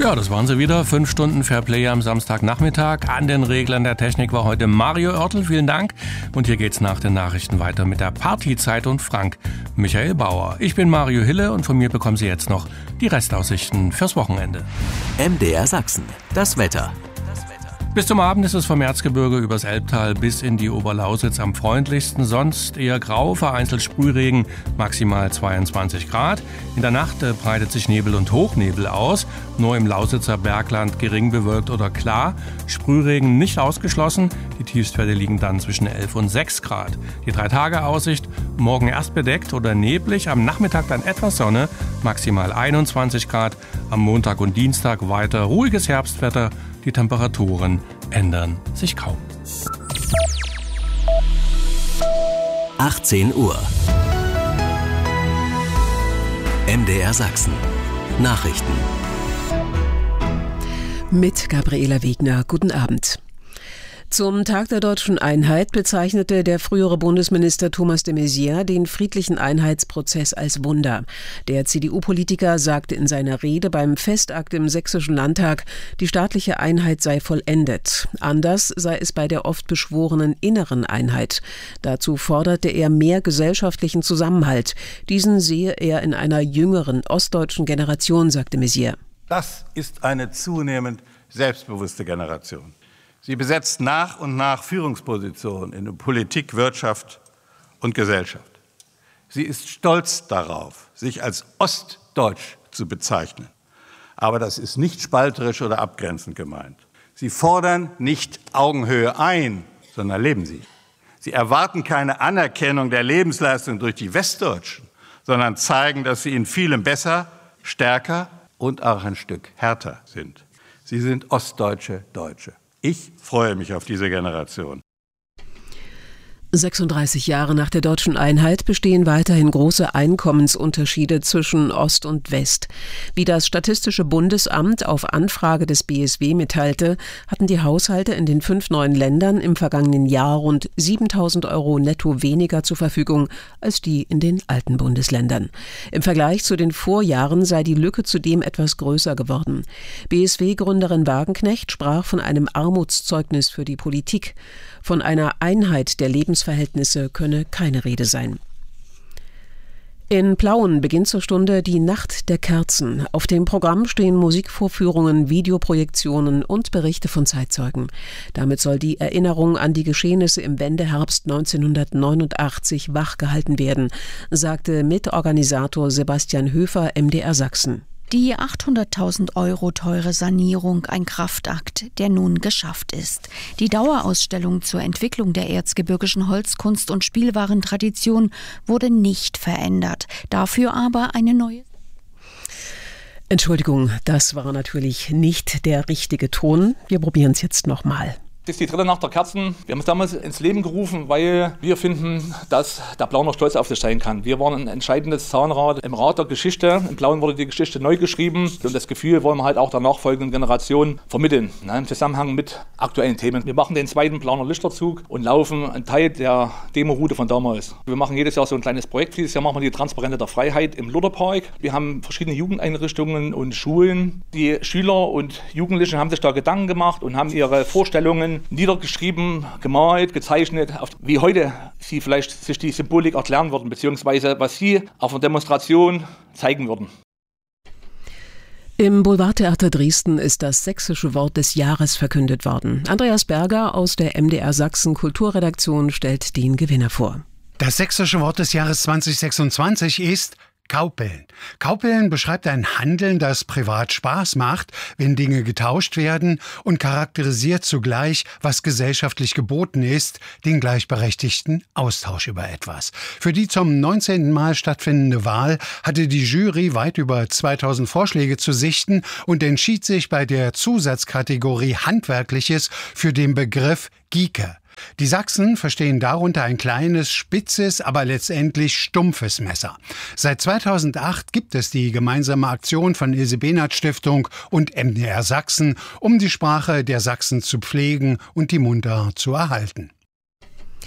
Ja, das waren sie wieder. 5 Stunden Fairplay am Samstagnachmittag. An den Reglern der Technik war heute Mario Oertel. Vielen Dank. Und hier geht's nach den Nachrichten weiter mit der Partyzeit und Frank Michael Bauer. Ich bin Mario Hille und von mir bekommen Sie jetzt noch die Restaussichten fürs Wochenende. MDR Sachsen. Das Wetter. Bis zum Abend ist es vom Erzgebirge übers Elbtal bis in die Oberlausitz am freundlichsten. Sonst eher grau, vereinzelt Sprühregen, maximal 22 Grad. In der Nacht breitet sich Nebel und Hochnebel aus. Nur im Lausitzer Bergland gering bewölkt oder klar. Sprühregen nicht ausgeschlossen. Die Tiefstwerte liegen dann zwischen 11 und 6 Grad. Die 3-Tage-Aussicht: morgen erst bedeckt oder neblig, am Nachmittag dann etwas Sonne, maximal 21 Grad. Am Montag und Dienstag weiter ruhiges Herbstwetter. Die Temperaturen ändern sich kaum. 18 Uhr. MDR Sachsen. Nachrichten. Mit Gabriela Wegner. Guten Abend. Zum Tag der Deutschen Einheit bezeichnete der frühere Bundesminister Thomas de Maizière den friedlichen Einheitsprozess als Wunder. Der CDU-Politiker sagte in seiner Rede beim Festakt im Sächsischen Landtag, die staatliche Einheit sei vollendet. Anders sei es bei der oft beschworenen inneren Einheit. Dazu forderte er mehr gesellschaftlichen Zusammenhalt. Diesen sehe er in einer jüngeren ostdeutschen Generation, sagte Maizière. Das ist eine zunehmend selbstbewusste Generation. Sie besetzt nach und nach Führungspositionen in Politik, Wirtschaft und Gesellschaft. Sie ist stolz darauf, sich als ostdeutsch zu bezeichnen. Aber das ist nicht spalterisch oder abgrenzend gemeint. Sie fordern nicht Augenhöhe ein, sondern leben sie. Sie erwarten keine Anerkennung der Lebensleistung durch die Westdeutschen, sondern zeigen, dass sie in vielem besser, stärker und auch ein Stück härter sind. Sie sind ostdeutsche Deutsche. Ich freue mich auf diese Generation. 36 Jahre nach der Deutschen Einheit bestehen weiterhin große Einkommensunterschiede zwischen Ost und West. Wie das Statistische Bundesamt auf Anfrage des BSW mitteilte, hatten die Haushalte in den 5 neuen Ländern im vergangenen Jahr rund 7.000 € netto weniger zur Verfügung als die in den alten Bundesländern. Im Vergleich zu den Vorjahren sei die Lücke zudem etwas größer geworden. BSW-Gründerin Wagenknecht sprach von einem Armutszeugnis für die Politik. Von einer Einheit der Lebensverhältnisse könne keine Rede sein. In Plauen beginnt zur Stunde die Nacht der Kerzen. Auf dem Programm stehen Musikvorführungen, Videoprojektionen und Berichte von Zeitzeugen. Damit soll die Erinnerung an die Geschehnisse im Wendeherbst 1989 wachgehalten werden, sagte Mitorganisator Sebastian Höfer, MDR Sachsen. Die 800.000 € teure Sanierung, ein Kraftakt, der nun geschafft ist. Die Dauerausstellung zur Entwicklung der erzgebirgischen Holzkunst und Spielwarentradition wurde nicht verändert. Dafür aber eine neue. Entschuldigung, das war natürlich nicht der richtige Ton. Wir probieren es jetzt nochmal. Das ist die dritte Nacht der Kerzen. Wir haben es damals ins Leben gerufen, weil wir finden, dass der Plauener stolz auf sich sein kann. Wir waren ein entscheidendes Zahnrad im Rad der Geschichte. Im Plauen wurde die Geschichte neu geschrieben und das Gefühl wollen wir halt auch der nachfolgenden Generation vermitteln, im Zusammenhang mit aktuellen Themen. Wir machen den zweiten Plauener Lichterzug und laufen einen Teil der Demo-Route von damals. Wir machen jedes Jahr so ein kleines Projekt. Dieses Jahr machen wir die Transparente der Freiheit im Lutherpark. Wir haben verschiedene Jugendeinrichtungen und Schulen. Die Schüler und Jugendlichen haben sich da Gedanken gemacht und haben ihre Vorstellungen niedergeschrieben, gemalt, gezeichnet, wie heute sie vielleicht sich die Symbolik erklären würden, beziehungsweise was sie auf einer Demonstration zeigen würden. Im Boulevardtheater Dresden ist das sächsische Wort des Jahres verkündet worden. Andreas Berger aus der MDR Sachsen Kulturredaktion stellt den Gewinner vor. Das sächsische Wort des Jahres 2026 ist Kaupeln. Kaupeln beschreibt ein Handeln, das privat Spaß macht, wenn Dinge getauscht werden und charakterisiert zugleich, was gesellschaftlich geboten ist, den gleichberechtigten Austausch über etwas. Für die zum 19. Mal stattfindende Wahl hatte die Jury weit über 2000 Vorschläge zu sichten und entschied sich bei der Zusatzkategorie Handwerkliches für den Begriff Gieke. Die Sachsen verstehen darunter ein kleines, spitzes, aber letztendlich stumpfes Messer. Seit 2008 gibt es die gemeinsame Aktion von Ilse-Behnert-Stiftung und MDR Sachsen, um die Sprache der Sachsen zu pflegen und die Mundart zu erhalten.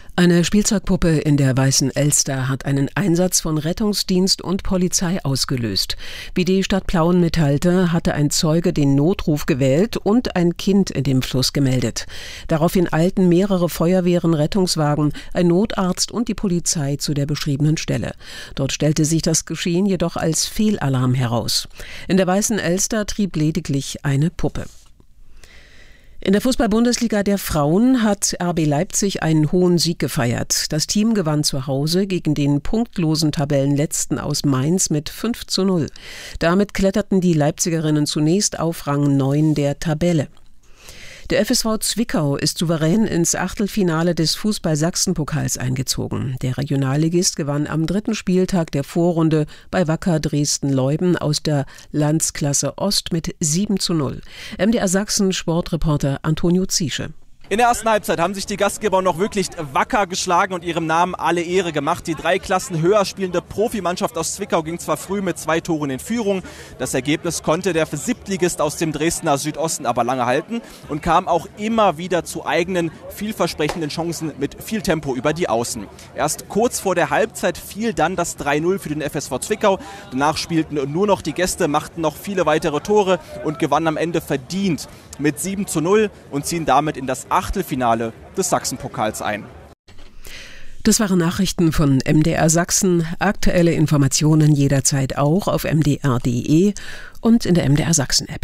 Eine Spielzeugpuppe in der Weißen Elster hat einen Einsatz von Rettungsdienst und Polizei ausgelöst. Wie die Stadt Plauen mitteilte, hatte ein Zeuge den Notruf gewählt und ein Kind in dem Fluss gemeldet. Daraufhin eilten mehrere Feuerwehren, Rettungswagen, ein Notarzt und die Polizei zu der beschriebenen Stelle. Dort stellte sich das Geschehen jedoch als Fehlalarm heraus. In der Weißen Elster trieb lediglich eine Puppe. In der Fußball-Bundesliga der Frauen hat RB Leipzig einen hohen Sieg gefeiert. Das Team gewann zu Hause gegen den punktlosen Tabellenletzten aus Mainz mit 5:0. Damit kletterten die Leipzigerinnen zunächst auf Rang 9 der Tabelle. Der FSV Zwickau ist souverän ins Achtelfinale des Fußball-Sachsen-Pokals eingezogen. Der Regionalligist gewann am 3. Spieltag der Vorrunde bei Wacker Dresden-Leuden aus der Landsklasse Ost mit 7:0. MDR Sachsen Sportreporter Antonio Ziesche. In der ersten Halbzeit haben sich die Gastgeber noch wirklich wacker geschlagen und ihrem Namen alle Ehre gemacht. Die 3 Klassen höher spielende Profimannschaft aus Zwickau ging zwar früh mit 2 Toren in Führung. Das Ergebnis konnte der Siebtligist aus dem Dresdner Südosten aber lange halten und kam auch immer wieder zu eigenen, vielversprechenden Chancen mit viel Tempo über die Außen. Erst kurz vor der Halbzeit fiel dann das 3:0 für den FSV Zwickau. Danach spielten nur noch die Gäste, machten noch viele weitere Tore und gewannen am Ende verdient mit 7:0 und ziehen damit in das Achtelfinale des Sachsenpokals ein. Das waren Nachrichten von MDR Sachsen. Aktuelle Informationen jederzeit auch auf mdr.de und in der MDR Sachsen App.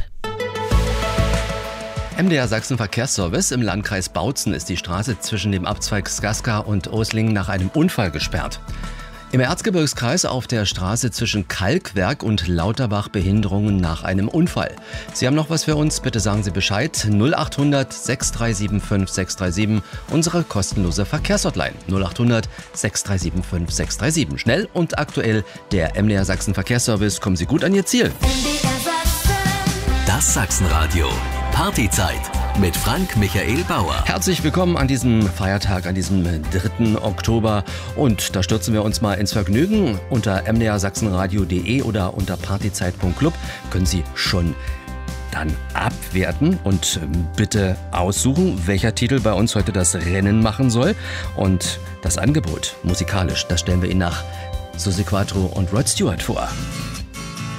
MDR Sachsen Verkehrsservice. Im Landkreis Bautzen ist die Straße zwischen dem Abzweig Skaska und Oslingen nach einem Unfall gesperrt. Im Erzgebirgskreis auf der Straße zwischen Kalkwerk und Lauterbach Behinderungen nach einem Unfall. Sie haben noch was für uns? Bitte sagen Sie Bescheid. 0800 6375 637, unsere kostenlose Verkehrshotline. 0800 6375 637. Schnell und aktuell der MDR Sachsen Verkehrsservice. Kommen Sie gut an Ihr Ziel. Das Sachsenradio. Partyzeit mit Frank Michael Bauer. Herzlich willkommen an diesem Feiertag, an diesem 3. Oktober. Und da stürzen wir uns mal ins Vergnügen. Unter mdrsachsenradio.de oder unter partyzeit.club können Sie schon dann abwerten und bitte aussuchen, welcher Titel bei uns heute das Rennen machen soll. Und das Angebot musikalisch, das stellen wir Ihnen nach Suzi Quatro und Rod Stewart vor.